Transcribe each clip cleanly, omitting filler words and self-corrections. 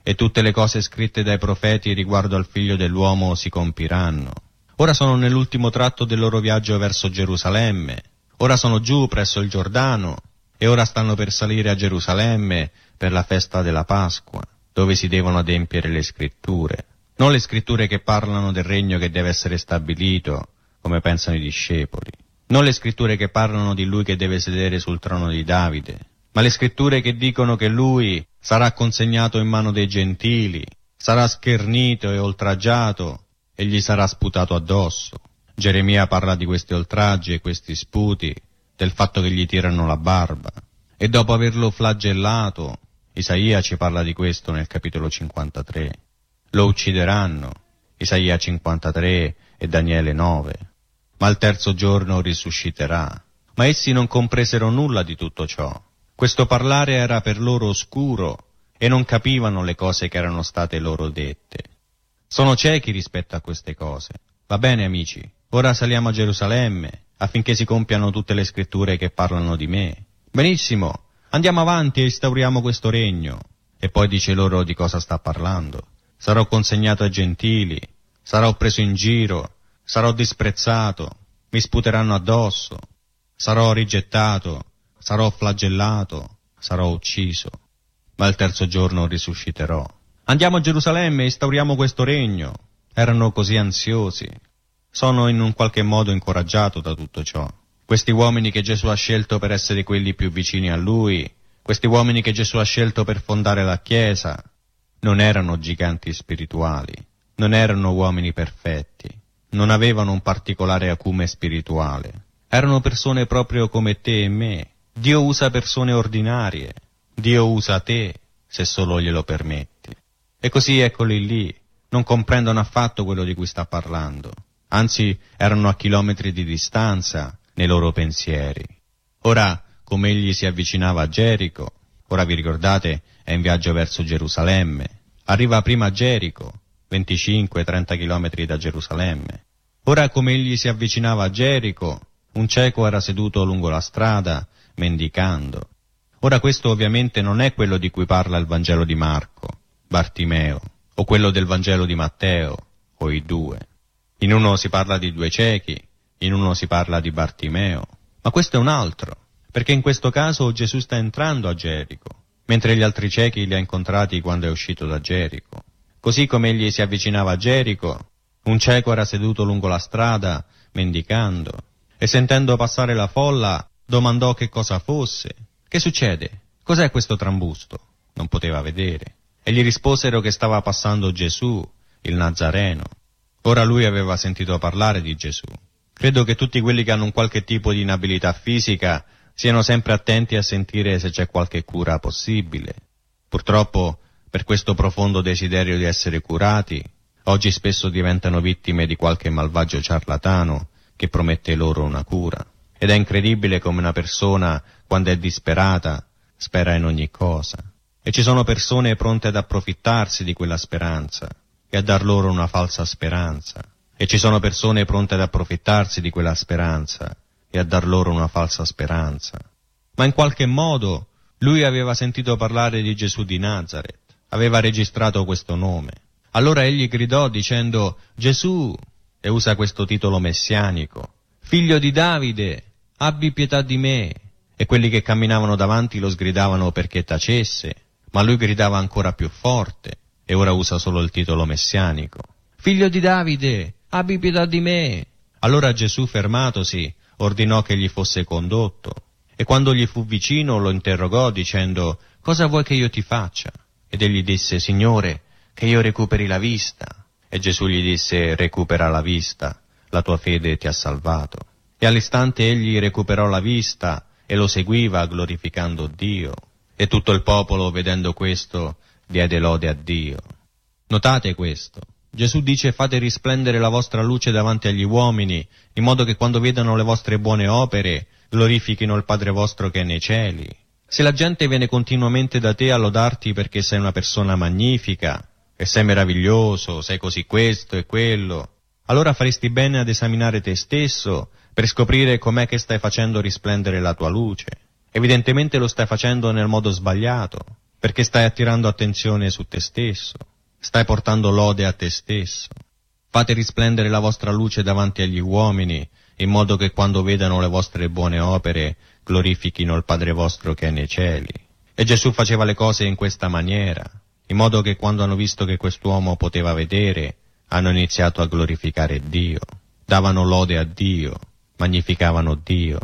e tutte le cose scritte dai profeti riguardo al figlio dell'uomo si compiranno. Ora sono nell'ultimo tratto del loro viaggio verso Gerusalemme, ora sono giù presso il Giordano, e ora stanno per salire a Gerusalemme per la festa della Pasqua, dove si devono adempiere le scritture. Non le scritture che parlano del regno che deve essere stabilito, come pensano i discepoli. Non le scritture che parlano di lui che deve sedere sul trono di Davide, ma le scritture che dicono che lui sarà consegnato in mano dei gentili, sarà schernito e oltraggiato e gli sarà sputato addosso. Geremia parla di questi oltraggi e questi sputi, del fatto che gli tirano la barba. E dopo averlo flagellato, Isaia ci parla di questo nel capitolo 53. Lo uccideranno, Isaia 53 e Daniele 9. Ma al terzo giorno risusciterà. Ma essi non compresero nulla di tutto ciò. Questo parlare era per loro oscuro e non capivano le cose che erano state loro dette. Sono ciechi rispetto a queste cose. Va bene, amici, ora saliamo a Gerusalemme affinché si compiano tutte le scritture che parlano di me. Benissimo, andiamo avanti e instauriamo questo regno. E poi dice loro di cosa sta parlando. Sarò consegnato ai gentili, sarò preso in giro, sarò disprezzato, mi sputeranno addosso, sarò rigettato, sarò flagellato, sarò ucciso, ma il terzo giorno risusciterò. Andiamo a Gerusalemme e instauriamo questo regno. Erano così ansiosi. Sono in un qualche modo incoraggiato da tutto ciò. Questi uomini che Gesù ha scelto per essere quelli più vicini a Lui, questi uomini che Gesù ha scelto per fondare la Chiesa, non erano giganti spirituali, non erano uomini perfetti, non avevano un particolare acume spirituale. Erano persone proprio come te e me. Dio usa persone ordinarie, Dio usa te, se solo glielo permetti. E così eccoli lì, non comprendono affatto quello di cui sta parlando. Anzi, erano a chilometri di distanza nei loro pensieri. Ora, come egli si avvicinava a Gerico, ora vi ricordate, è in viaggio verso Gerusalemme, arriva prima a Gerico, 25-30 chilometri da Gerusalemme. Ora, come egli si avvicinava a Gerico, un cieco era seduto lungo la strada, mendicando. Ora questo ovviamente non è quello di cui parla il Vangelo di Marco, Bartimeo, o quello del Vangelo di Matteo, o i due. In uno si parla di due ciechi, in uno si parla di Bartimeo, ma questo è un altro, perché in questo caso Gesù sta entrando a Gerico, mentre gli altri ciechi li ha incontrati quando è uscito da Gerico. Così come egli si avvicinava a Gerico, un cieco era seduto lungo la strada, mendicando, e sentendo passare la folla, domandò che cosa fosse. Che succede? Cos'è questo trambusto? Non poteva vedere. E gli risposero che stava passando Gesù, il Nazareno. Ora lui aveva sentito parlare di Gesù. Credo che tutti quelli che hanno un qualche tipo di inabilità fisica siano sempre attenti a sentire se c'è qualche cura possibile. Purtroppo, per questo profondo desiderio di essere curati, oggi spesso diventano vittime di qualche malvagio ciarlatano che promette loro una cura. Ed è incredibile come una persona, quando è disperata, spera in ogni cosa. E ci sono persone pronte ad approfittarsi di quella speranza e a dar loro una falsa speranza. E ci sono persone pronte ad approfittarsi di quella speranza e a dar loro una falsa speranza. Ma in qualche modo lui aveva sentito parlare di Gesù di Nazaret, aveva registrato questo nome. Allora egli gridò dicendo: Gesù, e usa questo titolo messianico, figlio di Davide, abbi pietà di me. E quelli che camminavano davanti lo sgridavano perché tacesse, ma lui gridava ancora più forte, e ora usa solo il titolo messianico. Figlio di Davide, abbi pietà di me. Allora Gesù, fermatosi, ordinò che gli fosse condotto, e quando gli fu vicino lo interrogò dicendo: cosa vuoi che io ti faccia? Ed egli disse: Signore, che io recuperi la vista. E Gesù gli disse: recupera la vista, la tua fede ti ha salvato. E all'istante egli recuperò la vista e lo seguiva glorificando Dio. E tutto il popolo, vedendo questo, diede lode a Dio. Notate questo. Gesù dice: fate risplendere la vostra luce davanti agli uomini, in modo che quando vedano le vostre buone opere glorifichino il Padre vostro che è nei cieli. Se la gente viene continuamente da te a lodarti perché sei una persona magnifica, e sei meraviglioso, sei così questo e quello, allora faresti bene ad esaminare te stesso per scoprire com'è che stai facendo risplendere la tua luce. Evidentemente lo stai facendo nel modo sbagliato. perché stai attirando attenzione su te stesso, stai portando lode a te stesso. Fate risplendere la vostra luce davanti agli uomini, in modo che quando vedano le vostre buone opere glorifichino il Padre vostro che è nei cieli. E Gesù faceva le cose in questa maniera, in modo che quando hanno visto che quest'uomo poteva vedere, hanno iniziato a glorificare Dio, davano lode a Dio, magnificavano Dio.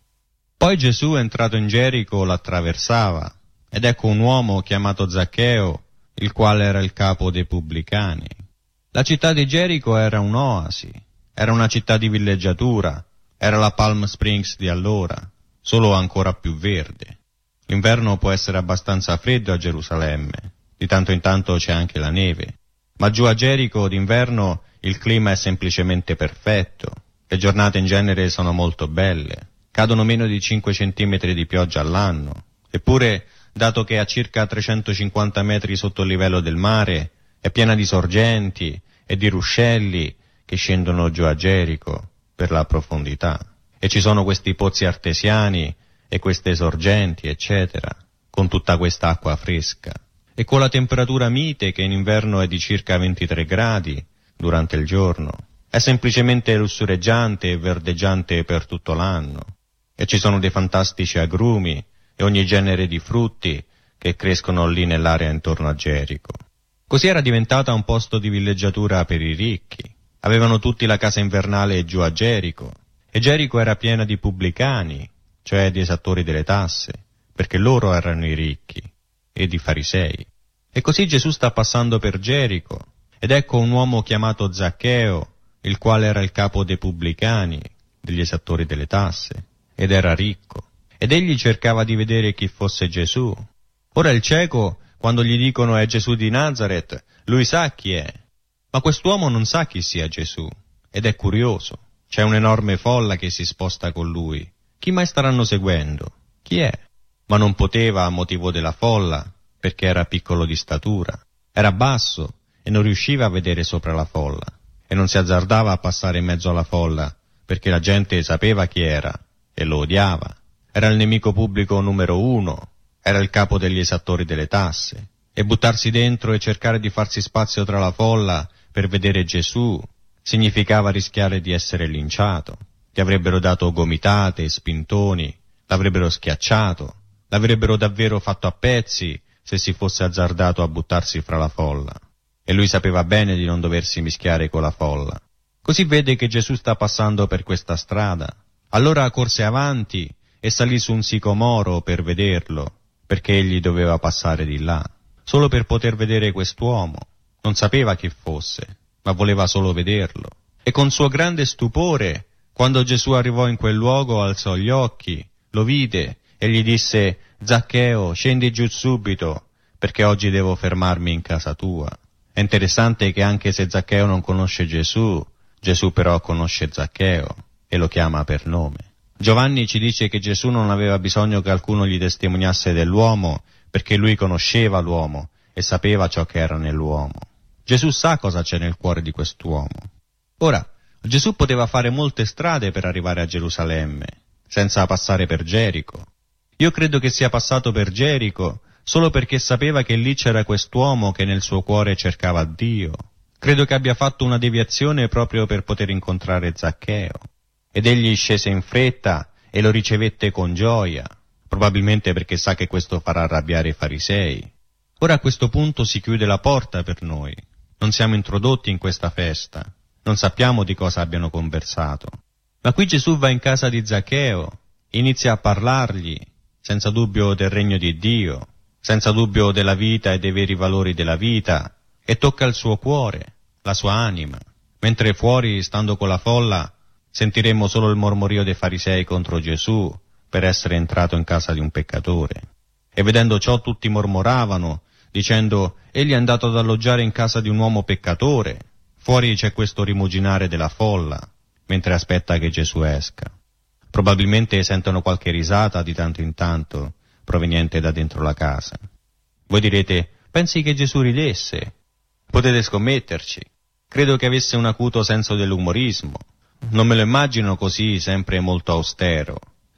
Poi Gesù, entrato in Gerico, l'attraversava, ed ecco un uomo chiamato Zaccheo, il quale era il capo dei pubblicani. La città di Gerico era un'oasi, era una città di villeggiatura, era la Palm Springs di allora, solo ancora più verde. L'inverno può essere abbastanza freddo a Gerusalemme, di tanto in tanto c'è anche la neve, ma giù a Gerico d'inverno il clima è semplicemente perfetto, le giornate in genere sono molto belle, cadono meno di 5 centimetri di pioggia all'anno, eppure, dato che è a circa 350 metri sotto il livello del mare, è piena di sorgenti e di ruscelli che scendono giù a Gerico per la profondità. E ci sono questi pozzi artesiani e queste sorgenti, eccetera, con tutta questa acqua fresca. E con la temperatura mite che in inverno è di circa 23 gradi durante il giorno. È semplicemente lussureggiante e verdeggiante per tutto l'anno. E ci sono dei fantastici agrumi e ogni genere di frutti che crescono lì nell'area intorno a Gerico. Così era diventata un posto di villeggiatura per i ricchi. Avevano tutti la casa invernale giù a Gerico, e Gerico era piena di pubblicani, cioè di esattori delle tasse, perché loro erano i ricchi, e di farisei. E così Gesù sta passando per Gerico, ed ecco un uomo chiamato Zaccheo, il quale era il capo dei pubblicani, degli esattori delle tasse, ed era ricco. Ed egli cercava di vedere chi fosse Gesù. Ora il cieco, quando gli dicono è Gesù di Nazaret, lui sa chi è. Ma quest'uomo non sa chi sia Gesù, ed è curioso. C'è un'enorme folla che si sposta con lui. Chi mai staranno seguendo? Chi è? Ma non poteva a motivo della folla, perché era piccolo di statura. Era basso e non riusciva a vedere sopra la folla. E non si azzardava a passare in mezzo alla folla, perché la gente sapeva chi era e lo odiava. Era il nemico pubblico numero 1, era il capo degli esattori delle tasse. E buttarsi dentro e cercare di farsi spazio tra la folla per vedere Gesù significava rischiare di essere linciato. Gli avrebbero dato gomitate e spintoni, l'avrebbero schiacciato, l'avrebbero davvero fatto a pezzi se si fosse azzardato a buttarsi fra la folla. E lui sapeva bene di non doversi mischiare con la folla. Così vede che Gesù sta passando per questa strada. Allora corse avanti e salì su un sicomoro per vederlo, perché egli doveva passare di là, solo per poter vedere quest'uomo. Non sapeva chi fosse, ma voleva solo vederlo. E con suo grande stupore, quando Gesù arrivò in quel luogo, alzò gli occhi, lo vide e gli disse: Zaccheo, scendi giù subito, perché oggi devo fermarmi in casa tua. È interessante che anche se Zaccheo non conosce Gesù, Gesù però conosce Zaccheo e lo chiama per nome. Giovanni ci dice che Gesù non aveva bisogno che qualcuno gli testimoniasse dell'uomo, perché lui conosceva l'uomo e sapeva ciò che era nell'uomo. Gesù sa cosa c'è nel cuore di quest'uomo. Ora, Gesù poteva fare molte strade per arrivare a Gerusalemme, senza passare per Gerico. Io credo che sia passato per Gerico solo perché sapeva che lì c'era quest'uomo che nel suo cuore cercava Dio. Credo che abbia fatto una deviazione proprio per poter incontrare Zaccheo. Ed egli scese in fretta e lo ricevette con gioia, probabilmente perché sa che questo farà arrabbiare i farisei. Ora a questo punto si chiude la porta per noi. Non siamo introdotti in questa festa. Non sappiamo di cosa abbiano conversato. Ma qui Gesù va in casa di Zaccheo, inizia a parlargli, senza dubbio del regno di Dio, senza dubbio della vita e dei veri valori della vita, e tocca il suo cuore, la sua anima. Mentre fuori, stando con la folla, sentiremmo solo il mormorio dei farisei contro Gesù per essere entrato in casa di un peccatore. E vedendo ciò tutti mormoravano, dicendo: egli è andato ad alloggiare in casa di un uomo peccatore. Fuori c'è questo rimuginare della folla, mentre aspetta che Gesù esca. Probabilmente sentono qualche risata di tanto in tanto, proveniente da dentro la casa. Voi direte: pensi che Gesù ridesse? Potete scommetterci. Credo che avesse un acuto senso dell'umorismo. Non me lo immagino così, sempre molto austero.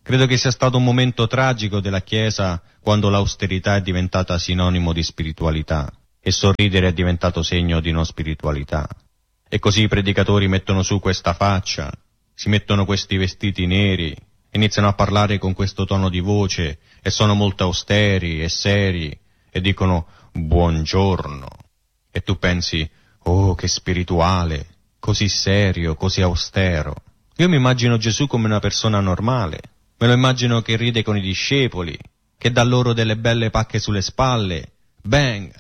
Credo che sia stato un momento tragico della Chiesa quando l'austerità è diventata sinonimo di spiritualità e sorridere è diventato segno di non spiritualità. E così i predicatori mettono su questa faccia, si mettono questi vestiti neri, iniziano a parlare con questo tono di voce e sono molto austeri e seri e dicono buongiorno. E tu pensi, oh che spirituale, così serio, così austero. Io mi immagino Gesù come una persona normale, me lo immagino che ride con i discepoli, che dà loro delle belle pacche sulle spalle, bang,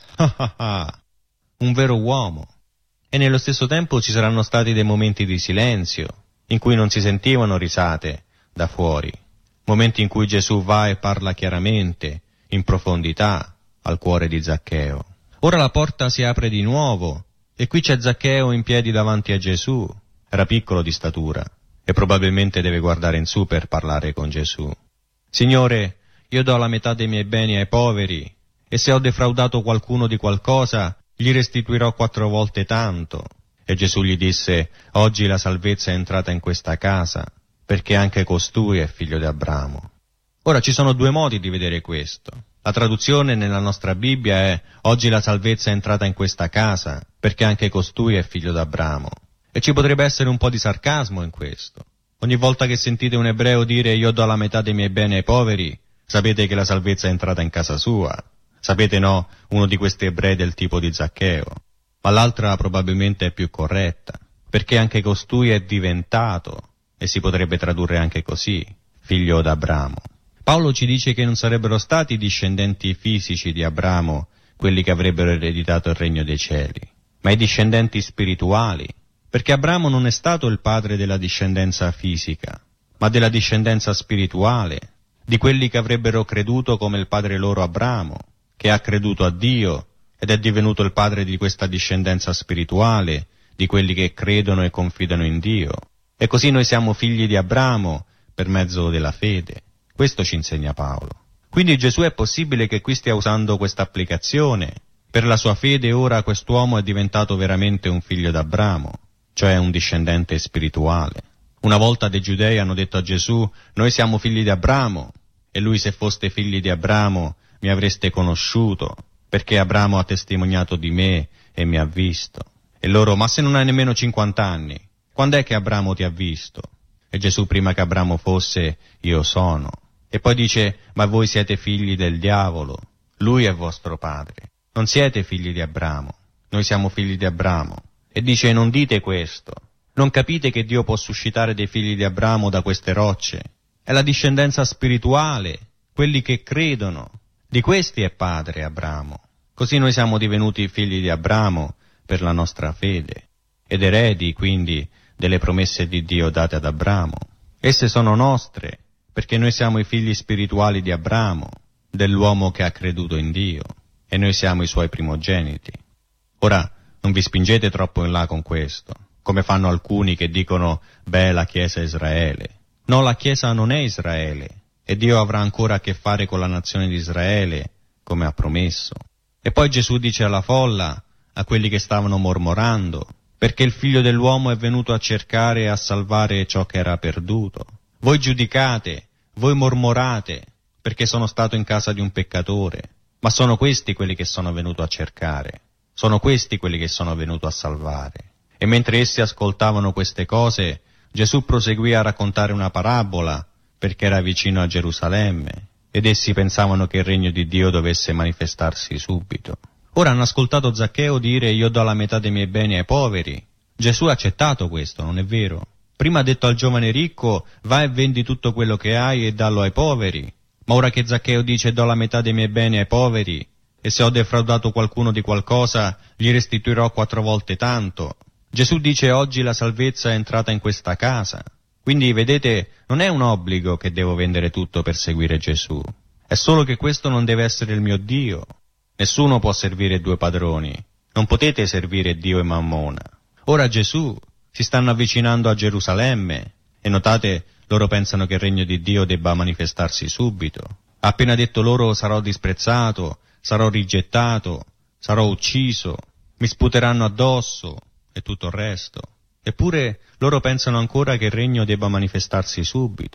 un vero uomo. E nello stesso tempo ci saranno stati dei momenti di silenzio, in cui non si sentivano risate da fuori, momenti in cui Gesù va e parla chiaramente, in profondità, al cuore di Zaccheo. Ora la porta si apre di nuovo, e qui c'è Zaccheo in piedi davanti a Gesù. Era piccolo di statura, e probabilmente deve guardare in su per parlare con Gesù. Signore, io do la metà dei miei beni ai poveri, e se ho defraudato qualcuno di qualcosa, gli restituirò 4 volte tanto. E Gesù gli disse, oggi la salvezza è entrata in questa casa, perché anche costui è figlio di Abramo. Ora ci sono 2 modi di vedere questo. La traduzione nella nostra Bibbia è, oggi la salvezza è entrata in questa casa, perché anche costui è figlio di Abramo. E ci potrebbe essere un po' di sarcasmo in questo. Ogni volta che sentite un ebreo dire io do la metà dei miei beni ai poveri, sapete che la salvezza è entrata in casa sua. Sapete no, uno di questi ebrei del tipo di Zaccheo. Ma l'altra probabilmente è più corretta, perché anche costui è diventato, e si potrebbe tradurre anche così, figlio d'Abramo. Paolo ci dice che non sarebbero stati i discendenti fisici di Abramo quelli che avrebbero ereditato il regno dei cieli, ma i discendenti spirituali, perché Abramo non è stato il padre della discendenza fisica, ma della discendenza spirituale, di quelli che avrebbero creduto come il padre loro Abramo, che ha creduto a Dio ed è divenuto il padre di questa discendenza spirituale, di quelli che credono e confidano in Dio. E così noi siamo figli di Abramo per mezzo della fede. Questo ci insegna Paolo. Quindi Gesù è possibile che qui stia usando questa applicazione. Per la sua fede ora quest'uomo è diventato veramente un figlio d'Abramo, cioè un discendente spirituale. Una volta dei giudei hanno detto a Gesù, noi siamo figli di Abramo, e lui se foste figli di Abramo mi avreste conosciuto, perché Abramo ha testimoniato di me e mi ha visto. E loro, ma se non hai nemmeno 50 anni, quando è che Abramo ti ha visto? E Gesù prima che Abramo fosse, io sono. E poi dice, ma voi siete figli del diavolo, lui è vostro padre. Non siete figli di Abramo, noi siamo figli di Abramo. E dice, non dite questo, non capite che Dio può suscitare dei figli di Abramo da queste rocce? È la discendenza spirituale, quelli che credono. Di questi è padre Abramo. Così noi siamo divenuti figli di Abramo per la nostra fede, ed eredi quindi delle promesse di Dio date ad Abramo. Esse sono nostre, perché noi siamo i figli spirituali di Abramo, dell'uomo che ha creduto in Dio, e noi siamo i suoi primogeniti. Ora, non vi spingete troppo in là con questo, come fanno alcuni che dicono, la Chiesa è Israele. No, la Chiesa non è Israele, e Dio avrà ancora a che fare con la nazione di Israele, come ha promesso. E poi Gesù dice alla folla, a quelli che stavano mormorando, perché il Figlio dell'uomo è venuto a cercare e a salvare ciò che era perduto. Voi giudicate, voi mormorate, perché sono stato in casa di un peccatore, ma sono questi quelli che sono venuto a cercare, sono questi quelli che sono venuto a salvare. E mentre essi ascoltavano queste cose, Gesù proseguì a raccontare una parabola, perché era vicino a Gerusalemme, ed essi pensavano che il regno di Dio dovesse manifestarsi subito. Ora hanno ascoltato Zaccheo dire io do la metà dei miei beni ai poveri. Gesù ha accettato questo, non è vero? Prima ha detto al giovane ricco vai e vendi tutto quello che hai e dallo ai poveri. Ma ora che Zaccheo dice do la metà dei miei beni ai poveri e se ho defraudato qualcuno di qualcosa gli restituirò 4 volte tanto. Gesù dice oggi la salvezza è entrata in questa casa. Quindi vedete non è un obbligo che devo vendere tutto per seguire Gesù. È solo che questo non deve essere il mio Dio. Nessuno può servire 2 padroni, non potete servire Dio e Mammona. Ora Gesù si stanno avvicinando a Gerusalemme e notate, loro pensano che il regno di Dio debba manifestarsi subito. Ha appena detto loro sarò disprezzato, sarò rigettato, sarò ucciso, mi sputeranno addosso e tutto il resto. Eppure loro pensano ancora che il regno debba manifestarsi subito.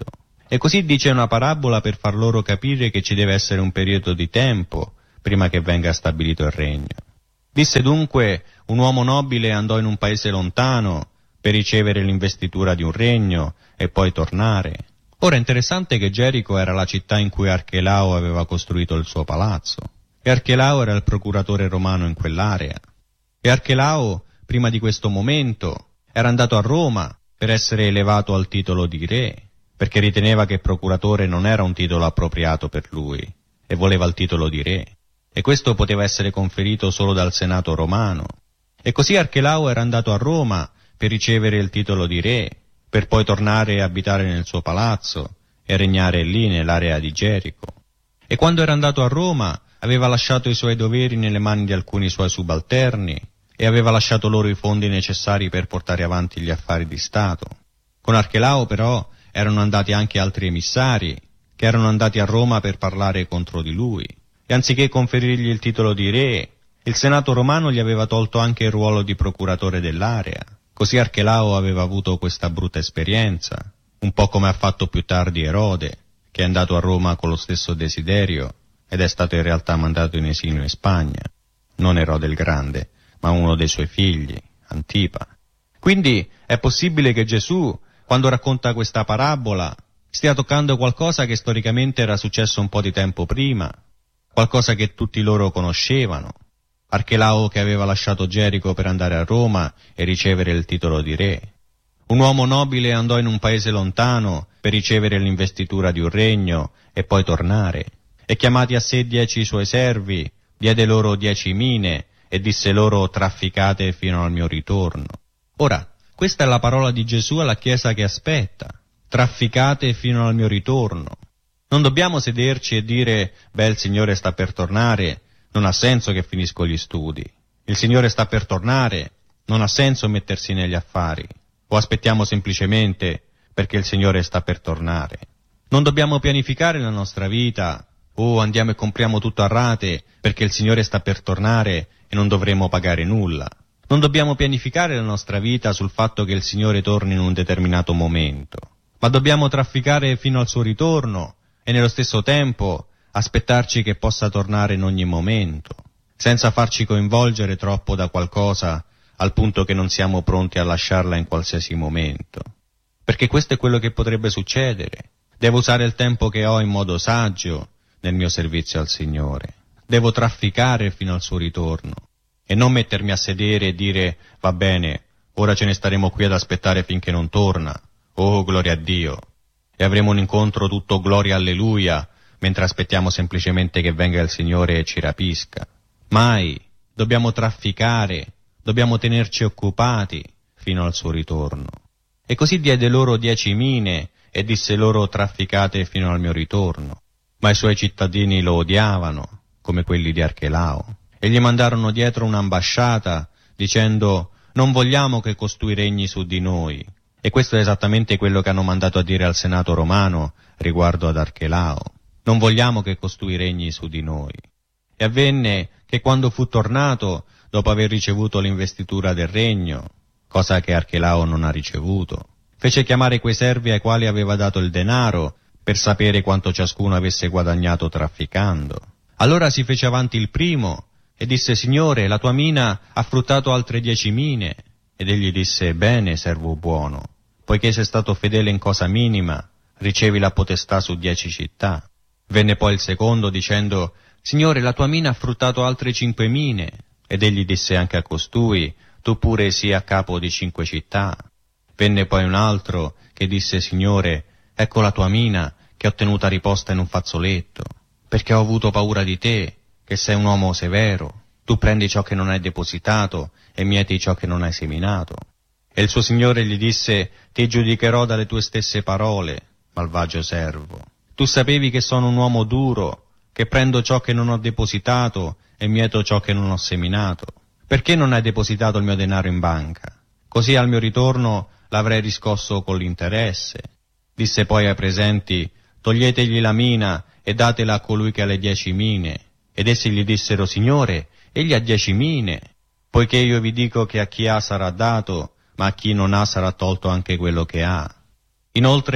E così dice una parabola per far loro capire che ci deve essere un periodo di tempo prima che venga stabilito il regno. Disse dunque: un uomo nobile andò in un paese lontano per ricevere l'investitura di un regno e poi tornare. Ora è interessante che Gerico era la città in cui Archelao aveva costruito il suo palazzo, e Archelao era il procuratore romano in quell'area. E Archelao, prima di questo momento, era andato a Roma per essere elevato al titolo di re, perché riteneva che procuratore non era un titolo appropriato per lui, e voleva il titolo di re, e questo poteva essere conferito solo dal Senato romano. E così Archelao era andato a Roma per ricevere il titolo di re, per poi tornare a abitare nel suo palazzo e regnare lì nell'area di Gerico. E quando era andato a Roma aveva lasciato i suoi doveri nelle mani di alcuni suoi subalterni e aveva lasciato loro i fondi necessari per portare avanti gli affari di Stato. Con Archelao però erano andati anche altri emissari che erano andati a Roma per parlare contro di lui, e anziché conferirgli il titolo di re, il Senato romano gli aveva tolto anche il ruolo di procuratore dell'area. Così Archelao aveva avuto questa brutta esperienza, un po' come ha fatto più tardi Erode, che è andato a Roma con lo stesso desiderio ed è stato in realtà mandato in esilio in Spagna. Non Erode il Grande, ma uno dei suoi figli, Antipa. Quindi è possibile che Gesù, quando racconta questa parabola, stia toccando qualcosa che storicamente era successo un po' di tempo prima, qualcosa che tutti loro conoscevano. Archelao che aveva lasciato Gerico per andare a Roma e ricevere il titolo di re. Un uomo nobile andò in un paese lontano per ricevere l'investitura di un regno e poi tornare. E chiamati a sé 10 suoi servi, diede loro 10 mine e disse loro: trafficate fino al mio ritorno. Ora, questa è la parola di Gesù alla Chiesa che aspetta: trafficate fino al mio ritorno. Non dobbiamo sederci e dire: beh, il Signore sta per tornare, non ha senso che finisco gli studi. Il Signore sta per tornare, non ha senso mettersi negli affari. O aspettiamo semplicemente perché il Signore sta per tornare. Non dobbiamo pianificare la nostra vita: o andiamo e compriamo tutto a rate perché il Signore sta per tornare e non dovremo pagare nulla. Non dobbiamo pianificare la nostra vita sul fatto che il Signore torni in un determinato momento, ma dobbiamo trafficare fino al suo ritorno e nello stesso tempo aspettarci che possa tornare in ogni momento, senza farci coinvolgere troppo da qualcosa al punto che non siamo pronti a lasciarla in qualsiasi momento. Perché questo è quello che potrebbe succedere. Devo usare il tempo che ho in modo saggio nel mio servizio al Signore. Devo trafficare fino al suo ritorno e non mettermi a sedere e dire: va bene, ora ce ne staremo qui ad aspettare finché non torna. Oh, gloria a Dio! E avremo un incontro tutto gloria alleluia, mentre aspettiamo semplicemente che venga il Signore e ci rapisca. Mai. Dobbiamo trafficare, dobbiamo tenerci occupati fino al suo ritorno. E così diede loro 10 mine e disse loro: trafficate fino al mio ritorno. Ma i suoi cittadini lo odiavano, come quelli di Archelao, e gli mandarono dietro un'ambasciata dicendo: non vogliamo che costui regni su di noi. E questo è esattamente quello che hanno mandato a dire al Senato romano riguardo ad Archelao: non vogliamo che costui regni su di noi. E avvenne che quando fu tornato, dopo aver ricevuto l'investitura del regno, cosa che Archelao non ha ricevuto, fece chiamare quei servi ai quali aveva dato il denaro per sapere quanto ciascuno avesse guadagnato trafficando. Allora si fece avanti il primo e disse: Signore, la tua mina ha fruttato altre 10 mine. Ed egli disse: bene, servo buono, poiché sei stato fedele in cosa minima, ricevi la potestà su 10 città. Venne poi il secondo dicendo: Signore, la tua mina ha fruttato altre 5 mine. Ed egli disse anche a costui: tu pure sii a capo di 5 città. Venne poi un altro che disse: Signore, ecco la tua mina che ho tenuta riposta in un fazzoletto, perché ho avuto paura di te, che sei un uomo severo. Tu prendi ciò che non hai depositato e mieti ciò che non hai seminato. E il suo signore gli disse: ti giudicherò dalle tue stesse parole, malvagio servo. Tu sapevi che sono un uomo duro, che prendo ciò che non ho depositato e mieto ciò che non ho seminato. Perché non hai depositato il mio denaro in banca? Così al mio ritorno l'avrei riscosso con l'interesse. Disse poi ai presenti: toglietegli la mina e datela a colui che ha le 10 mine. Ed essi gli dissero: Signore, egli ha 10 mine. Poiché io vi dico che a chi ha sarà dato, ma a chi non ha sarà tolto anche quello che ha. Inoltre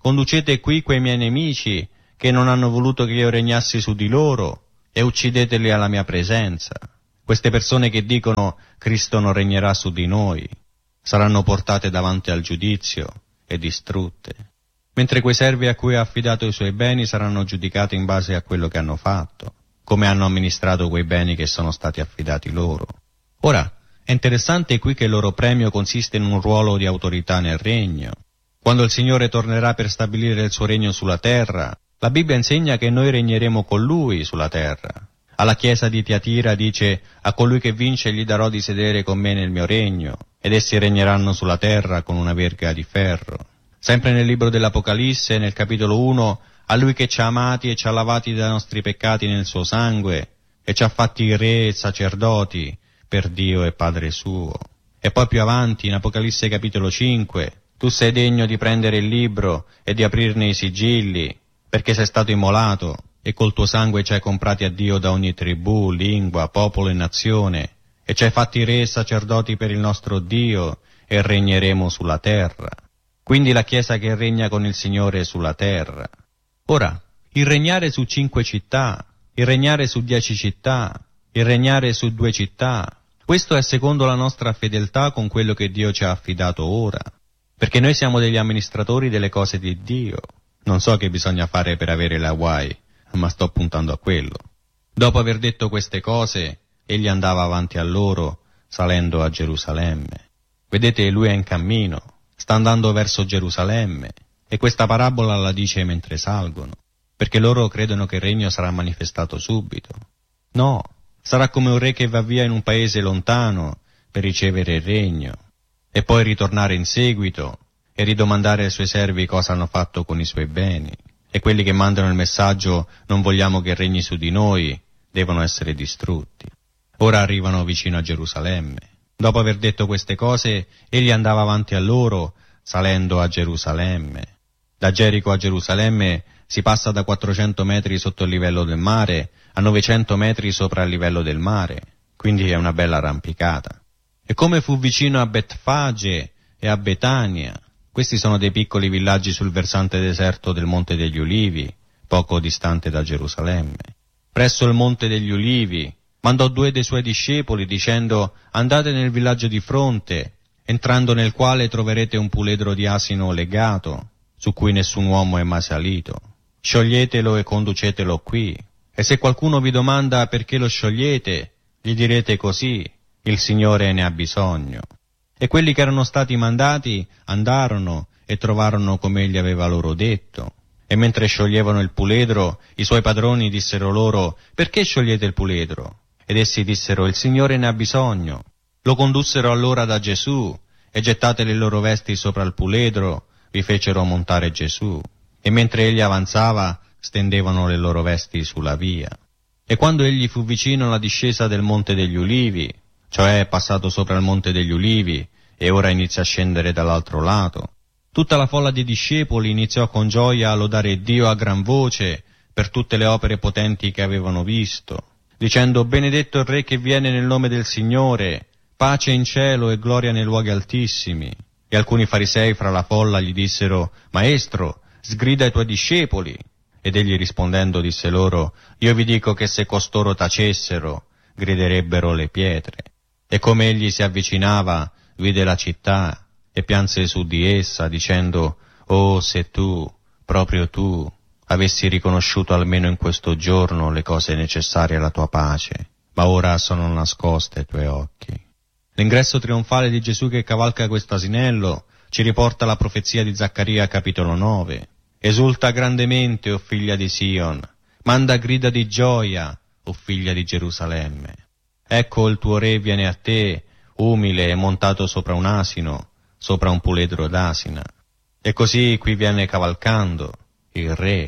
conducete qui quei miei nemici che non hanno voluto che io regnassi su di loro e uccideteli alla mia presenza. Queste persone che dicono Cristo non regnerà su di noi saranno portate davanti al giudizio e distrutte, mentre quei servi a cui ha affidato i suoi beni saranno giudicati in base a quello che hanno fatto, come hanno amministrato quei beni che sono stati affidati loro. Ora, è interessante qui che il loro premio consiste in un ruolo di autorità nel regno. Quando il Signore tornerà per stabilire il suo regno sulla terra, la Bibbia insegna che noi regneremo con Lui sulla terra. Alla chiesa di Tiatira dice: a colui che vince gli darò di sedere con me nel mio regno, ed essi regneranno sulla terra con una verga di ferro. Sempre nel libro dell'Apocalisse, nel capitolo 1, a Lui che ci ha amati e ci ha lavati dai nostri peccati nel suo sangue, e ci ha fatti re e sacerdoti per Dio e Padre suo. E poi più avanti, in Apocalisse capitolo 5, tu sei degno di prendere il libro e di aprirne i sigilli, perché sei stato immolato, e col tuo sangue ci hai comprati a Dio da ogni tribù, lingua, popolo e nazione, e ci hai fatti re e sacerdoti per il nostro Dio, e regneremo sulla terra. Quindi la Chiesa che regna con il Signore sulla terra. Ora, il regnare su 5 città, il regnare su 10 città, il regnare su 2 città, questo è secondo la nostra fedeltà con quello che Dio ci ha affidato ora, perché noi siamo degli amministratori delle cose di Dio. Non so che bisogna fare per avere la Hawaii, ma sto puntando a quello. Dopo aver detto queste cose, egli andava avanti a loro, salendo a Gerusalemme. Vedete, lui è in cammino, sta andando verso Gerusalemme, e questa parabola la dice mentre salgono, perché loro credono che il regno sarà manifestato subito. No, sarà come un re che va via in un paese lontano per ricevere il regno, e poi ritornare in seguito e ridomandare ai suoi servi cosa hanno fatto con i suoi beni. E quelli che mandano il messaggio «non vogliamo che regni su di noi» devono essere distrutti. Ora arrivano vicino a Gerusalemme. Dopo aver detto queste cose, egli andava avanti a loro, salendo a Gerusalemme. Da Gerico a Gerusalemme si passa da 400 metri sotto il livello del mare a 900 metri sopra il livello del mare, quindi è una bella arrampicata. E come fu vicino a Betfage e a Betania, questi sono dei piccoli villaggi sul versante deserto del Monte degli Ulivi, poco distante da Gerusalemme. Presso il Monte degli Ulivi mandò 2 dei suoi discepoli dicendo: andate nel villaggio di fronte, entrando nel quale troverete un puledro di asino legato, su cui nessun uomo è mai salito. Scioglietelo e conducetelo qui. E se qualcuno vi domanda perché lo sciogliete, gli direte così: il Signore ne ha bisogno. E quelli che erano stati mandati andarono e trovarono come egli aveva loro detto. E mentre scioglievano il puledro, i suoi padroni dissero loro: perché sciogliete il puledro? Ed essi dissero: il Signore ne ha bisogno. Lo condussero allora da Gesù, e gettate le loro vesti sopra il puledro, vi fecero montare Gesù. E mentre egli avanzava, stendevano le loro vesti sulla via. E quando egli fu vicino alla discesa del Monte degli Ulivi, cioè è passato sopra il Monte degli Ulivi, e ora inizia a scendere dall'altro lato, tutta la folla dei discepoli iniziò con gioia a lodare Dio a gran voce per tutte le opere potenti che avevano visto, dicendo: benedetto il Re che viene nel nome del Signore, pace in cielo e gloria nei luoghi altissimi. E alcuni farisei fra la folla gli dissero: Maestro, sgrida i tuoi discepoli. Ed egli rispondendo disse loro: io vi dico che se costoro tacessero, griderebbero le pietre. E come egli si avvicinava, vide la città e pianse su di essa, dicendo: oh, se tu, proprio tu, avessi riconosciuto almeno in questo giorno le cose necessarie alla tua pace, ma ora sono nascoste ai tuoi occhi. L'ingresso trionfale di Gesù che cavalca questo asinello ci riporta la profezia di Zaccaria capitolo 9. Esulta grandemente, o figlia di Sion, manda grida di gioia, o figlia di Gerusalemme. Ecco il tuo re viene a te, umile e montato sopra un asino, sopra un puledro d'asina. E così qui viene cavalcando il re.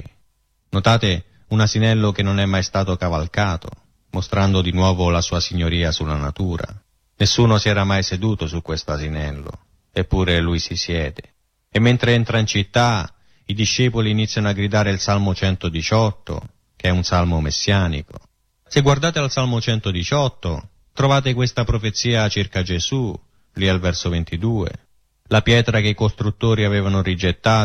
Notate un asinello che non è mai stato cavalcato, mostrando di nuovo la sua signoria sulla natura. Nessuno si era mai seduto su questo asinello, eppure lui si siede. E mentre entra in città, i discepoli iniziano a gridare il Salmo 118, che è un salmo messianico. Se guardate al Salmo 118, trovate questa profezia circa Gesù, lì al verso 22. La pietra che i costruttori avevano rigettata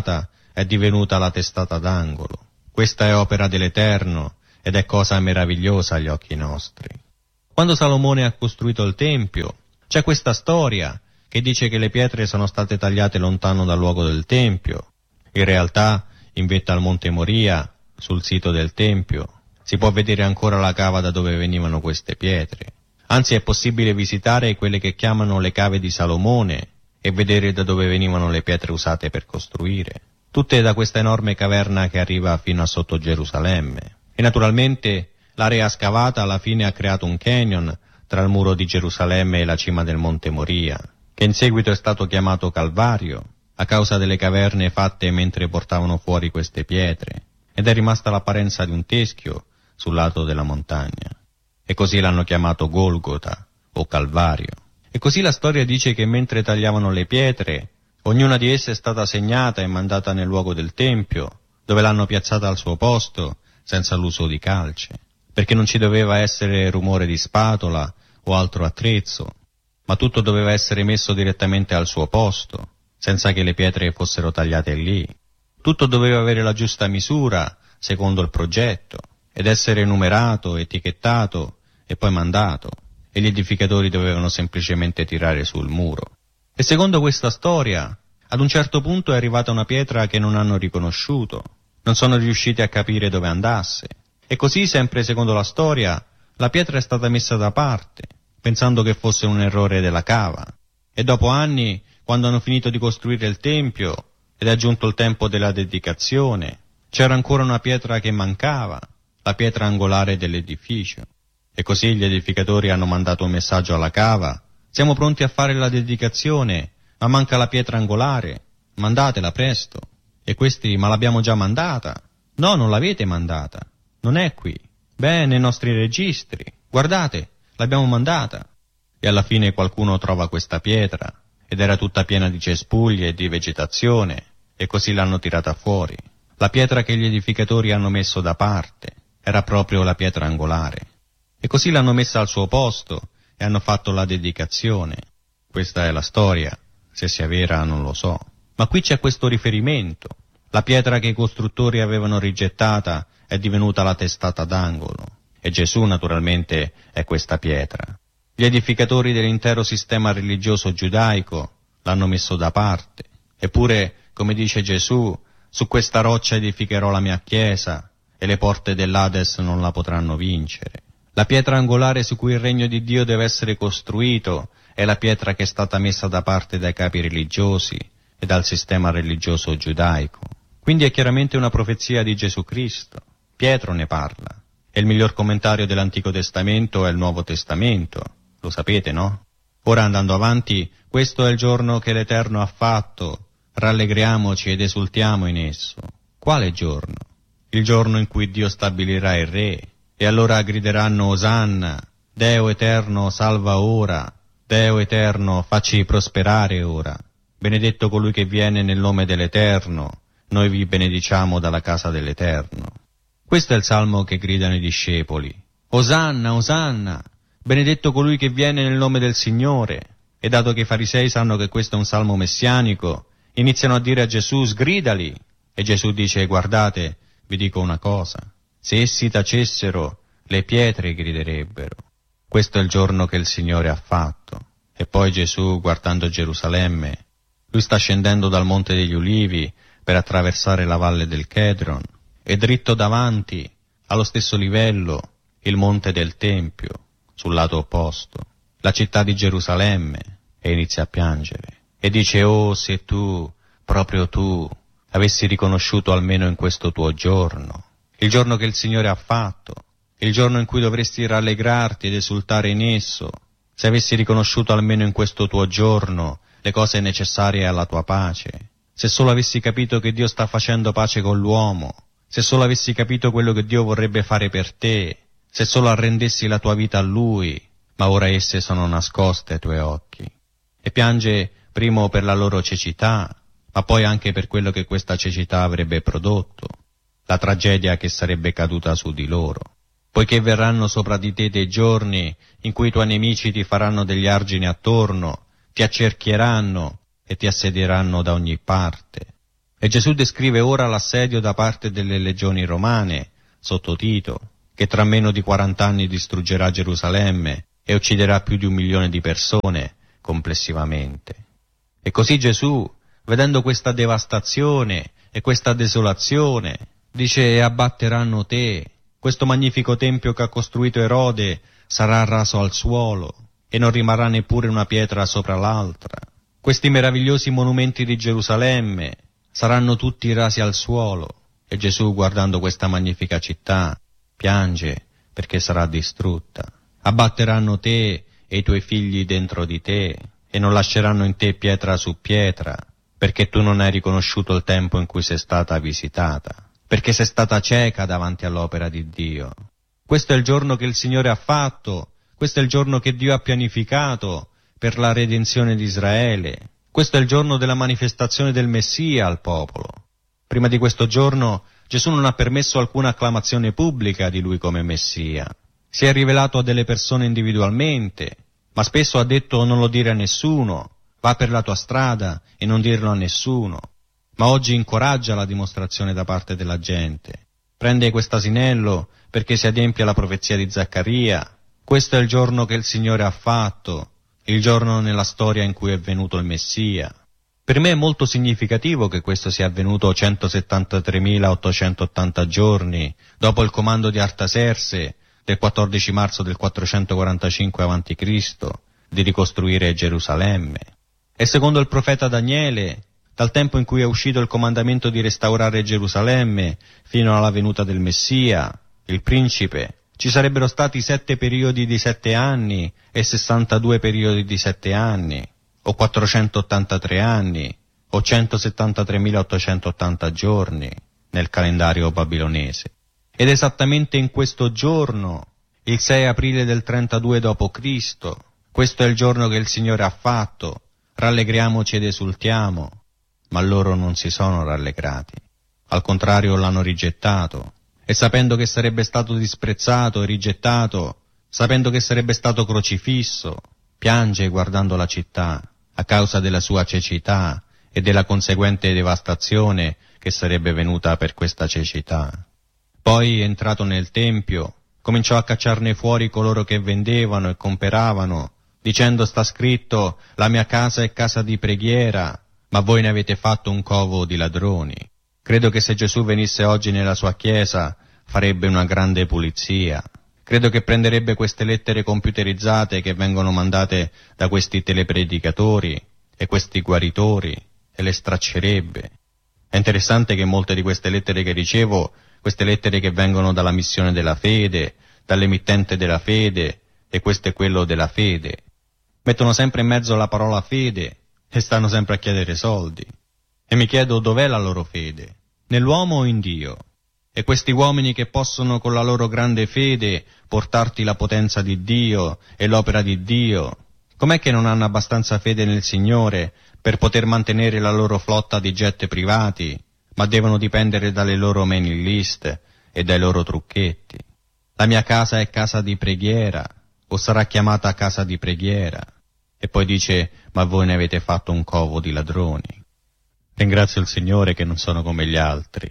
è divenuta la testata d'angolo. Questa è opera dell'Eterno ed è cosa meravigliosa agli occhi nostri. Quando Salomone ha costruito il Tempio, c'è questa storia che dice che le pietre sono state tagliate lontano dal luogo del Tempio. In realtà, in vetta al Monte Moria, sul sito del Tempio, si può vedere ancora la cava da dove venivano queste pietre. Anzi, è possibile visitare quelle che chiamano le cave di Salomone e vedere da dove venivano le pietre usate per costruire. Tutte da questa enorme caverna che arriva fino a sotto Gerusalemme. E naturalmente l'area scavata alla fine ha creato un canyon tra il muro di Gerusalemme e la cima del Monte Moria, che in seguito è stato chiamato Calvario, a causa delle caverne fatte mentre portavano fuori queste pietre, ed è rimasta l'apparenza di un teschio sul lato della montagna. E così l'hanno chiamato Golgota o Calvario. E così la storia dice che mentre tagliavano le pietre, ognuna di esse è stata segnata e mandata nel luogo del Tempio, dove l'hanno piazzata al suo posto, senza l'uso di calce, perché non ci doveva essere rumore di spatola o altro attrezzo, ma tutto doveva essere messo direttamente al suo posto, senza che le pietre fossero tagliate lì. Tutto doveva avere la giusta misura, secondo il progetto, ed essere numerato, etichettato e poi mandato, e gli edificatori dovevano semplicemente tirare sul muro. E secondo questa storia, ad un certo punto è arrivata una pietra che non hanno riconosciuto, non sono riusciti a capire dove andasse, e così, sempre secondo la storia, la pietra è stata messa da parte, pensando che fosse un errore della cava, e dopo anni, quando hanno finito di costruire il Tempio, ed è giunto il tempo della dedicazione, c'era ancora una pietra che mancava, la pietra angolare dell'edificio. E così gli edificatori hanno mandato un messaggio alla cava: siamo pronti a fare la dedicazione, ma manca la pietra angolare, mandatela presto. E questi: ma l'abbiamo già mandata. No, non l'avete mandata, non è qui. Beh, nei nostri registri, guardate, l'abbiamo mandata. E alla fine qualcuno trova questa pietra, ed era tutta piena di cespugli e di vegetazione, e così l'hanno tirata fuori. La pietra che gli edificatori hanno messo da parte era proprio la pietra angolare. E così l'hanno messa al suo posto e hanno fatto la dedicazione. Questa è la storia, se sia vera non lo so. Ma qui c'è questo riferimento. La pietra che i costruttori avevano rigettata è divenuta la testata d'angolo. E Gesù naturalmente è questa pietra. Gli edificatori dell'intero sistema religioso giudaico l'hanno messo da parte. Eppure, come dice Gesù, su questa roccia edificherò la mia chiesa e le porte dell'Ades non la potranno vincere. La pietra angolare su cui il regno di Dio deve essere costruito è la pietra che è stata messa da parte dai capi religiosi e dal sistema religioso giudaico. Quindi è chiaramente una profezia di Gesù Cristo. Pietro ne parla. E il miglior commentario dell'Antico Testamento è il Nuovo Testamento. Lo sapete, no? Ora, andando avanti, questo è il giorno che l'Eterno ha fatto. Rallegriamoci ed esultiamo in esso. Quale giorno? Il giorno in cui Dio stabilirà il Re. E allora grideranno Osanna, Deo Eterno salva ora, Deo Eterno facci prosperare ora. Benedetto colui che viene nel nome dell'Eterno, noi vi benediciamo dalla casa dell'Eterno. Questo è il salmo che gridano i discepoli. Osanna, Osanna, benedetto colui che viene nel nome del Signore. E dato che i farisei sanno che questo è un salmo messianico, iniziano a dire a Gesù: sgridali. E Gesù dice: guardate, vi dico una cosa. Se essi tacessero, le pietre griderebbero. Questo è il giorno che il Signore ha fatto. E poi Gesù, guardando Gerusalemme, lui sta scendendo dal Monte degli Ulivi per attraversare la valle del Chedron, e dritto davanti, allo stesso livello, il Monte del Tempio, sul lato opposto, la città di Gerusalemme, e inizia a piangere. E dice: oh, se tu, proprio tu, avessi riconosciuto almeno in questo tuo giorno, il giorno che il Signore ha fatto, il giorno in cui dovresti rallegrarti ed esultare in esso, se avessi riconosciuto almeno in questo tuo giorno le cose necessarie alla tua pace, se solo avessi capito che Dio sta facendo pace con l'uomo, se solo avessi capito quello che Dio vorrebbe fare per te, se solo arrendessi la tua vita a Lui, ma ora esse sono nascoste ai tuoi occhi. E piange primo per la loro cecità, ma poi anche per quello che questa cecità avrebbe prodotto, la tragedia che sarebbe caduta su di loro, poiché verranno sopra di te dei giorni in cui i tuoi nemici ti faranno degli argini attorno, ti accerchieranno e ti assedieranno da ogni parte. E Gesù descrive ora l'assedio da parte delle legioni romane, sotto Tito, che tra meno di 40 anni distruggerà Gerusalemme e ucciderà più di 1 milione di persone complessivamente. E così Gesù, vedendo questa devastazione e questa desolazione, dice: abbatteranno te, questo magnifico tempio che ha costruito Erode sarà raso al suolo e non rimarrà neppure una pietra sopra l'altra. Questi meravigliosi monumenti di Gerusalemme saranno tutti rasi al suolo. E Gesù, guardando questa magnifica città, piange perché sarà distrutta. Abbatteranno te e i tuoi figli dentro di te e non lasceranno in te pietra su pietra, perché tu non hai riconosciuto il tempo in cui sei stata visitata, perché sei stata cieca davanti all'opera di Dio. Questo è il giorno che il Signore ha fatto, questo è il giorno che Dio ha pianificato per la redenzione di Israele. Questo è il giorno della manifestazione del Messia al popolo. Prima di questo giorno Gesù non ha permesso alcuna acclamazione pubblica di Lui come Messia. Si è rivelato a delle persone individualmente, ma spesso ha detto: non lo dire a nessuno, va per la tua strada e non dirlo a nessuno. Ma oggi incoraggia la dimostrazione da parte della gente. Prende quest'asinello perché si adempia la profezia di Zaccaria. Questo è il giorno che il Signore ha fatto, il giorno nella storia in cui è venuto il Messia. Per me è molto significativo che questo sia avvenuto 173.880 giorni dopo il comando di Artaserse del 14 marzo del 445 a.C. di ricostruire Gerusalemme. E secondo il profeta Daniele, dal tempo in cui è uscito il comandamento di restaurare Gerusalemme fino alla venuta del Messia, il principe, ci sarebbero stati 7 periodi di 7 anni e 62 periodi di 7 anni, o 483 anni, o 173.880 giorni nel calendario babilonese. Ed esattamente in questo giorno, il 6 aprile del 32 d.C., questo è il giorno che il Signore ha fatto, rallegriamoci ed esultiamo. Ma loro non si sono rallegrati, al contrario l'hanno rigettato, e sapendo che sarebbe stato disprezzato e rigettato, sapendo che sarebbe stato crocifisso, piange guardando la città a causa della sua cecità e della conseguente devastazione che sarebbe venuta per questa cecità. Poi, entrato nel tempio, cominciò a cacciarne fuori coloro che vendevano e comperavano, dicendo: sta scritto, la mia casa è casa di preghiera, ma voi ne avete fatto un covo di ladroni. Credo che se Gesù venisse oggi nella sua chiesa farebbe una grande pulizia. Credo che prenderebbe queste lettere computerizzate che vengono mandate da questi telepredicatori e questi guaritori e le straccerebbe. È interessante che molte di queste lettere che ricevo, queste lettere che vengono dalla missione della fede, dall'emittente della fede, e questo è quello della fede, mettono sempre in mezzo la parola fede e stanno sempre a chiedere soldi. E mi chiedo: dov'è la loro fede? Nell'uomo o in Dio? E questi uomini che possono con la loro grande fede portarti la potenza di Dio e l'opera di Dio, com'è che non hanno abbastanza fede nel Signore per poter mantenere la loro flotta di jet privati, ma devono dipendere dalle loro mailing list e dai loro trucchetti? La mia casa è casa di preghiera, o sarà chiamata casa di preghiera. E poi dice: ma voi ne avete fatto un covo di ladroni. Ringrazio il Signore che non sono come gli altri.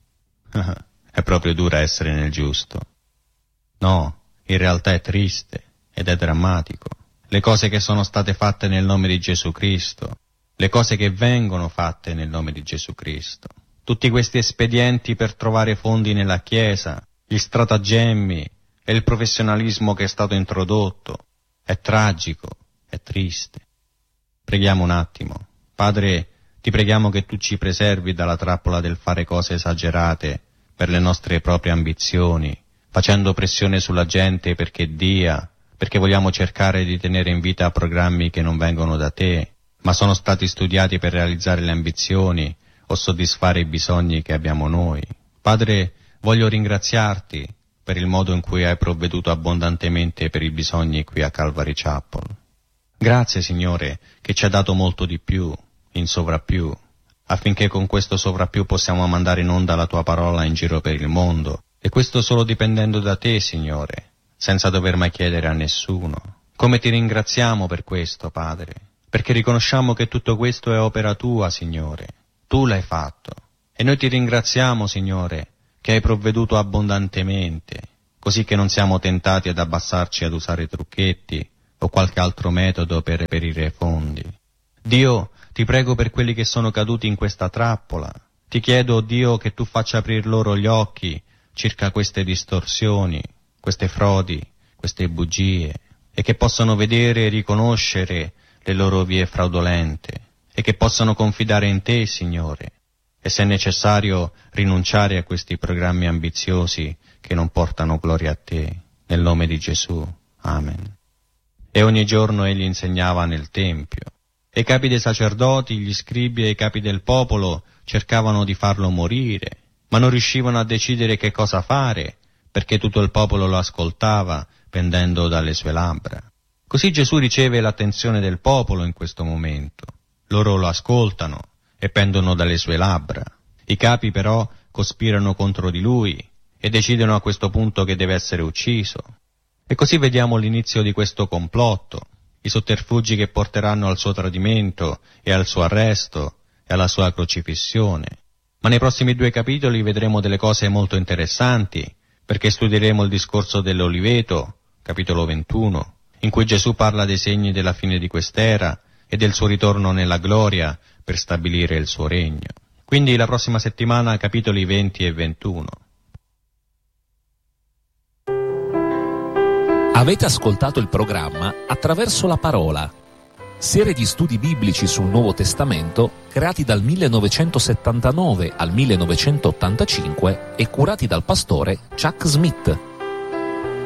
È proprio dura essere nel giusto. No, in realtà è triste ed è drammatico. Le cose che sono state fatte nel nome di Gesù Cristo, le cose che vengono fatte nel nome di Gesù Cristo, tutti questi espedienti per trovare fondi nella Chiesa, gli stratagemmi e il professionalismo che è stato introdotto, è tragico, è triste. Preghiamo un attimo. Padre, ti preghiamo che tu ci preservi dalla trappola del fare cose esagerate per le nostre proprie ambizioni, facendo pressione sulla gente perché dia, perché vogliamo cercare di tenere in vita programmi che non vengono da te, ma sono stati studiati per realizzare le ambizioni o soddisfare i bisogni che abbiamo noi. Padre, voglio ringraziarti per il modo in cui hai provveduto abbondantemente per i bisogni qui a Calvary Chapel. Grazie, Signore, che ci ha dato molto di più, in sovrappiù, affinché con questo sovrappiù possiamo mandare in onda la tua parola in giro per il mondo, e questo solo dipendendo da te, Signore, senza dover mai chiedere a nessuno. Come ti ringraziamo per questo, Padre, perché riconosciamo che tutto questo è opera tua, Signore. Tu l'hai fatto. E noi ti ringraziamo, Signore, che hai provveduto abbondantemente, così che non siamo tentati ad abbassarci ad usare trucchetti o qualche altro metodo per reperire fondi. Dio, ti prego per quelli che sono caduti in questa trappola. Ti chiedo, Dio, che tu faccia aprir loro gli occhi circa queste distorsioni, queste frodi, queste bugie, e che possano vedere e riconoscere le loro vie fraudolente, e che possano confidare in te, Signore, e se necessario rinunciare a questi programmi ambiziosi che non portano gloria a te, nel nome di Gesù. Amen. E ogni giorno egli insegnava nel Tempio, e i capi dei sacerdoti, gli scribi e i capi del popolo cercavano di farlo morire, ma non riuscivano a decidere che cosa fare, perché tutto il popolo lo ascoltava, pendendo dalle sue labbra. Così Gesù riceve l'attenzione del popolo in questo momento. Loro lo ascoltano e pendono dalle sue labbra. I capi però cospirano contro di lui e decidono a questo punto che deve essere ucciso. E così vediamo l'inizio di questo complotto, i sotterfugi che porteranno al suo tradimento e al suo arresto e alla sua crocifissione. Ma nei prossimi 2 capitoli vedremo delle cose molto interessanti, perché studieremo il discorso dell'Oliveto, capitolo 21, in cui Gesù parla dei segni della fine di quest'era e del suo ritorno nella gloria per stabilire il suo regno. Quindi la prossima settimana capitoli 20 e 21. Avete ascoltato il programma Attraverso la Parola, serie di studi biblici sul Nuovo Testamento creati dal 1979 al 1985 e curati dal pastore Chuck Smith.